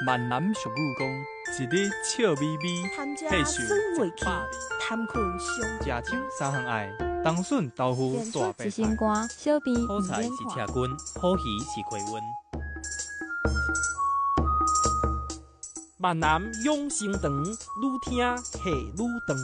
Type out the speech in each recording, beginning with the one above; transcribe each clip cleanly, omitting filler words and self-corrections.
闽南俗语讲，一日笑眯眯， 谈这岁数酸味气， 100 谈困上食酒三项爱，冬笋豆腐大白一心菜， 肝，小便好菜是车看。 棍，好鱼是开温。闽南养生堂，愈听系愈长。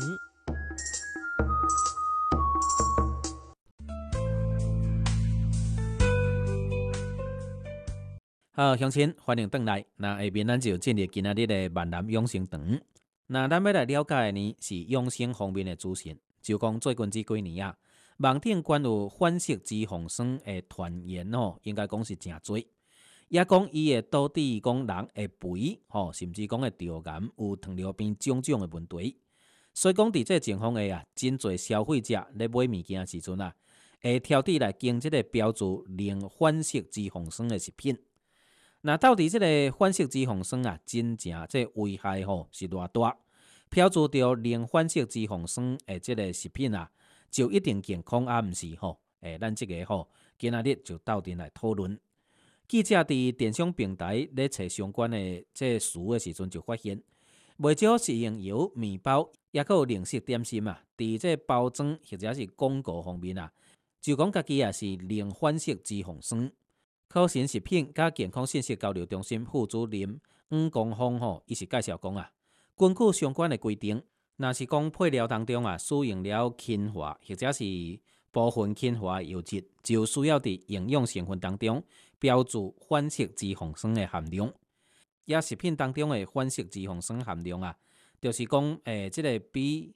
好，乡亲，欢迎回来。那下面咱就进入今仔日的闽南养生堂。那咱要来了解的呢是养生方面的资讯，就讲最近这几年啊，网顶关有反式脂肪酸的传言应该讲是真多。也讲伊会导致讲人会肥甚至讲会着癌、有糖尿病种种的问题。所以讲伫这情况下真侪消费者咧买物件的时阵会挑剔来经这个标注零反式脂肪酸的食品。那到底这个反式脂肪酸真正这危害是偌大？标注到零反式脂肪酸的这个食品就一定健康毋是咱这个今仔日就斗阵来讨论。记者伫电商平台咧找相关的这词的时阵，就发现，袂少食用油、面包，也有零食点心伫这包装或者是广告方面就讲家己是零反式脂肪酸。科神食品甲健康信息交流中心副主任黄光峰伊是介绍讲根据相关的规定，若是讲配料当中使用了氢化或者是部分氢化油脂，就需要伫营养成分当中标注反式脂肪酸的含量。也食品当中的反式脂肪酸含量就是讲这个比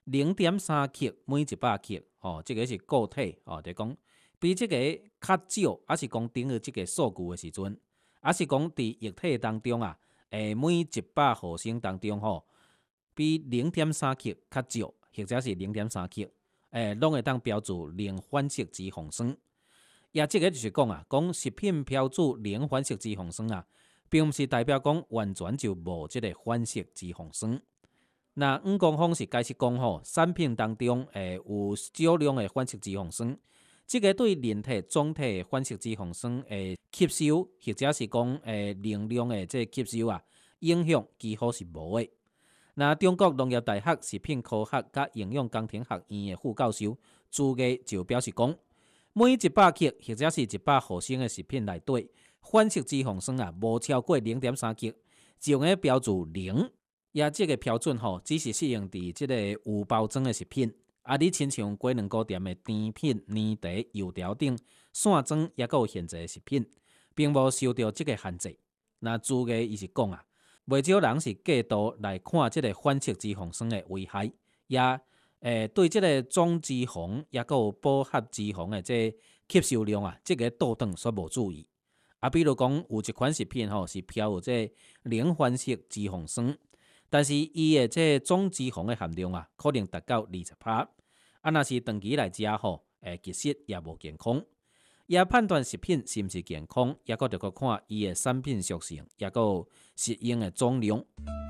0.3 克每100克这个是固体就讲比这个较少，还是讲等于这个数据的时阵，还是讲伫液体当中每100毫升当中比 0.3 克较少，或者是 0.3 克拢会当标注零反式脂肪酸。也这个就是讲食品标注零反式脂肪酸并不是代表讲完全就无这个反式脂肪酸。那黄光峰是解释讲产品当中有少量的反式脂肪酸，这个对人体总体的反式脂肪酸的吸收，或者是讲能量的这吸收影响几乎是无的。那中国农业大学食品科学甲营养工程学院的副教授朱毅就表示讲，每100克或者是100毫升的食品内底，反式脂肪酸无超过 0.3 克，就用标注0。也这个标准只是适用伫这个有包装的食品。你亲像鸡卵糕店的甜品、年茶、油条等散装也有现制的食品，并无受到这个限制。那朱毅伊是讲袂少人是过度来看这个反式脂肪酸的危害，也对这个总脂肪也有饱和脂肪的这吸收量这个倒转所无注意。比如讲有一款食品是标有这零反式脂肪酸，但是伊的这总脂肪的含量可能达到 20%。若是长期来食其实也无健康。也判断食品是毋是健康，也要看伊的产品属性，也有食用的总量。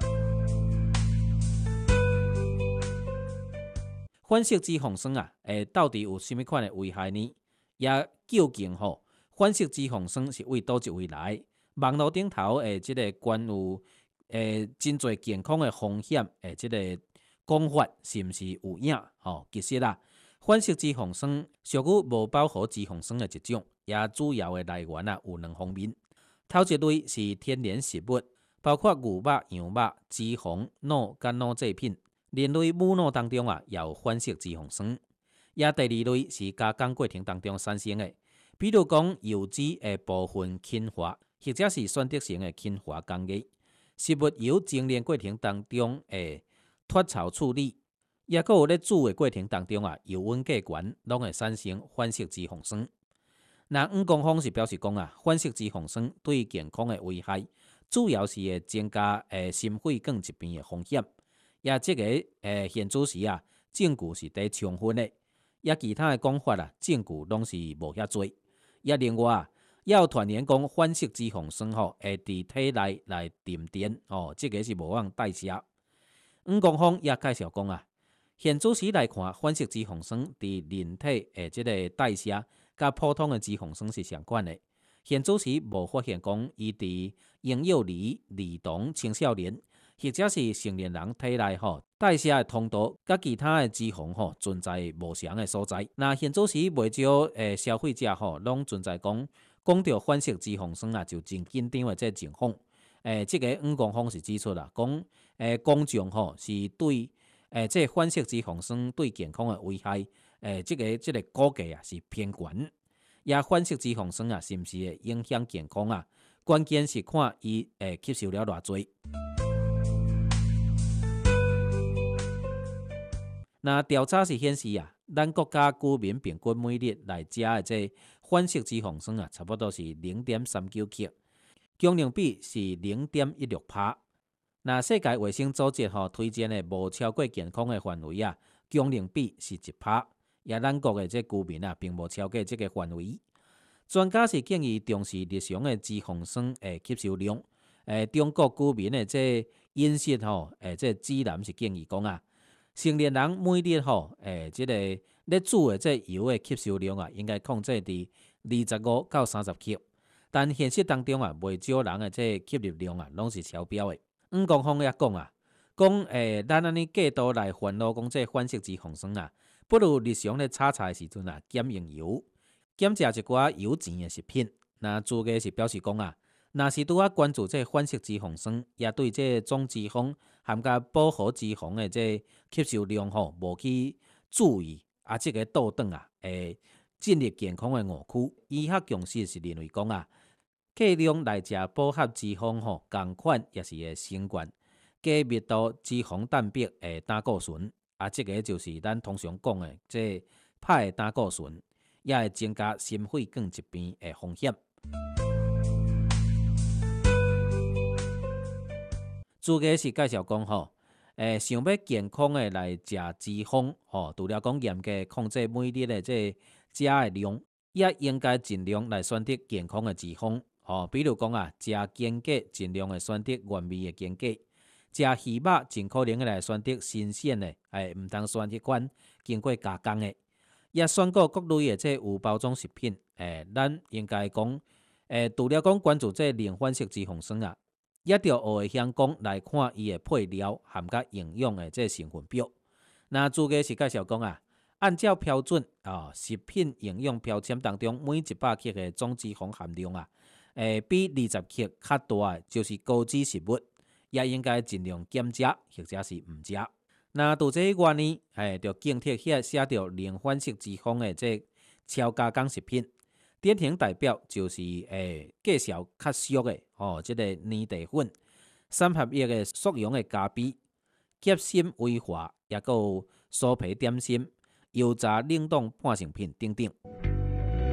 反式脂肪酸到底有甚物款的危害呢？也究竟反式脂肪酸是为倒一位来？网络顶头这个关有真侪健康的风险这个讲法是毋是有影？其实反式脂肪酸属于无饱和脂肪酸的一种，也主要的来源有2方面。头一类是天然食物，包括牛肉、羊肉、脂肪、脑甲脑制品。人类母脑当中也有反式脂肪酸。也第2类是加工过程当中产生的，比如讲油脂的部分氢化，或者是选择性的氢化工业。食物油精炼过程当中脱槽处理，也有咧煮的过程当中油温过悬，拢会产生反式脂肪酸。那黄光峰是表示讲反式脂肪酸对健康的危害，主要是会增加心血管疾病的风险。也这个现主时证据是在充分的，也其他的讲法证据拢是无遐多。也另外也有传言讲反式脂肪酸会伫体内来沉淀这个是无法代谢。黄光峰也介绍讲现主时来看，反式脂肪酸伫人体这个代谢，甲普通的脂肪酸是相关的。 现主时无发现讲伊伫婴幼儿、儿童、青少年，或者是成年人体内代谢的通道，甲其他的脂肪存在无常的所在。那现主时袂少消费者拢存在讲到反式脂肪酸啊，就真紧张的这情况。这个黄光峰是指出啦，讲公众是对这反式脂肪酸对健康的危害，这个估计啊是偏悬。也反式脂肪酸啊，是毋是会影响健康啊？关键是看伊吸收了偌济。那调查是显示啊，咱国家居民平均每日来食的这反式脂肪酸啊，差不多是0.39克，供应比是0.16%。那世界卫生组织推荐的无超过健康的范围啊，供应比是1%。也咱国的这居民啊，并无超过这个范围。专家是建议重视日常的脂肪酸的吸收量。中国居民的这饮食这指南是建议讲啊，成年人每日这个咧煮的这油的吸收量啊，应该控制伫25到30克。但现实当中啊，袂少人的这吸入量啊，拢是超标的。黄光峰也讲啊，讲咱安尼过度来烦恼讲这反式脂肪酸啊，不如日常咧炒菜的时阵啊，减用油，减食一寡油甜的食品。那主个是表示讲啊，若是拄啊关注这反式脂肪酸，也对这总脂肪含甲饱和脂肪的这吸收量无去注意啊，这个倒转啊，进入健康的误区。医学共识是认为讲啊，过量来食饱和脂肪同款也是会升悬低密度脂肪蛋白的胆固醇。啊，这个就是咱通常讲的这歹的胆固醇，也会增加心血管疾病的风险。主个是介绍讲想要健康的来食脂肪除了讲严格控制每日的这食的量，也应该尽量来选择健康的脂肪比如讲啊，食坚果尽量的选择原味的坚果。食鱼肉尽可能来选择新鲜的，唔通选迄款经过加工的。也选购各类的这有包装食品，咱应该讲，除了讲关注这零反式脂肪酸啊，也着学会晓讲来看伊的配料含甲营养的这成分表。那主个是介绍讲啊，按照标准食品营养标签当中每100克的总脂肪含量啊，比20克较大的就是高脂食物。也应该尽量减食，或者是唔食。那除这外呢，就警惕遐写着零反式脂肪的这超加工食品。典型代表就是介绍较俗的这个粘地粉、三合一的速溶的咖啡、夹心威化，也有酥皮点心、油炸冷冻半成品等等。